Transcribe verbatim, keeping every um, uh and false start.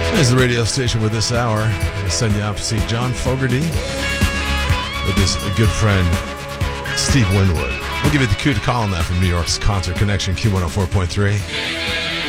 There's the radio station with this hour. I'll send you out to see John Fogerty with his good friend Steve Winwood. We'll give you the cue to call on that from New York's Concert Connection, Q one oh four point three.